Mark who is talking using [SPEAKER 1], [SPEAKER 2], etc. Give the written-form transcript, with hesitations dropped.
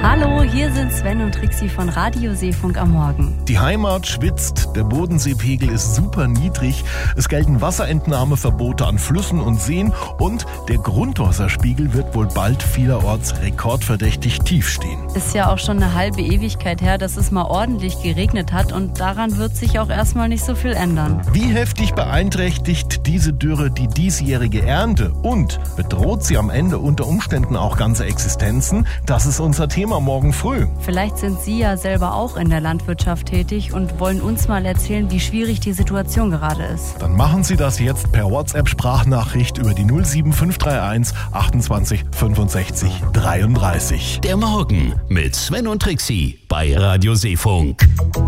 [SPEAKER 1] Hallo, hier sind Sven und Trixi von Radio Seefunk am Morgen.
[SPEAKER 2] Die Heimat schwitzt, der Bodenseepegel ist super niedrig, es gelten Wasserentnahmeverbote an Flüssen und Seen und der Grundwasserspiegel wird wohl bald vielerorts rekordverdächtig tief stehen.
[SPEAKER 1] Ist ja auch schon eine halbe Ewigkeit her, dass es mal ordentlich geregnet hat und daran wird sich auch erstmal nicht so viel ändern.
[SPEAKER 2] Wie heftig beeinträchtigt diese Dürre die diesjährige Ernte und bedroht sie am Ende unter Umständen auch ganze Existenzen? Das ist unser Thema morgen früh.
[SPEAKER 1] Vielleicht sind Sie ja selber auch in der Landwirtschaft tätig und wollen uns mal erzählen, wie schwierig die Situation gerade ist.
[SPEAKER 2] Dann machen Sie das jetzt per WhatsApp-Sprachnachricht über die 07531 28 65 33.
[SPEAKER 3] Der Morgen mit Sven und Trixi bei Radio Seefunk.